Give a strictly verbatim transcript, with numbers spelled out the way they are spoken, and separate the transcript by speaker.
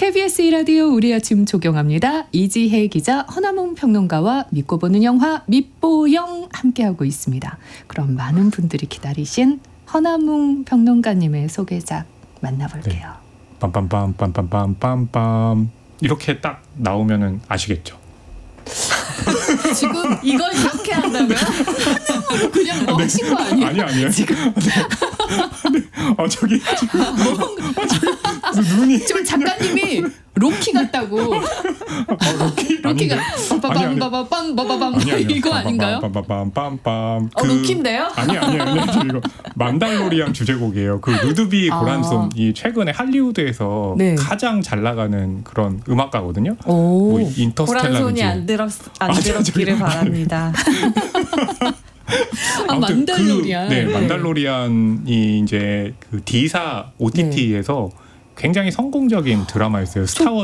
Speaker 1: 케이비에스 일 라디오 우리 아침 조경합니다. 이지혜 기자, 허남웅 평론가와 믿고 보는 영화 믿보영 함께하고 있습니다. 그럼 많은 분들이 기다리신 허남웅 평론가님의 소개작 만나볼게요.
Speaker 2: 네. 빰빰빰 빰빰빰 빰빰 이렇게 딱 나오면은 아시겠죠?
Speaker 1: 지금 이걸 이렇게 한다고요? 그냥 뭐 하신 거 아니에요?
Speaker 2: 아니 아니에요.
Speaker 1: 지금
Speaker 2: 네. 아 저기 지금 아, 저기 눈이
Speaker 1: 지금 작가님이 로키 같다고.
Speaker 2: 아, 로키
Speaker 1: 로키가
Speaker 2: 아니,
Speaker 1: 빠바밤 이거 아닌가요?
Speaker 2: 빰빰빰빰빰빰
Speaker 1: 어, 로키인데요?
Speaker 2: 아니 아니 아니 이거 만달로리안 주제곡이에요. 그 루드비
Speaker 1: 아.
Speaker 2: 고란손이 최근에 할리우드에서
Speaker 1: 네.
Speaker 2: 가장 잘 나가는 그런 음악가거든요.
Speaker 1: 오.
Speaker 2: 뭐 인터스텔라든지.
Speaker 3: 고란손이 안 들었 안 들었기를 바랍니다.
Speaker 1: 아, 만달로리안.
Speaker 2: 그, 네, 만달로리안이 이제 그 D사 오티티에서 네. 굉장히 성공적인 드라마였어요. 스타워즈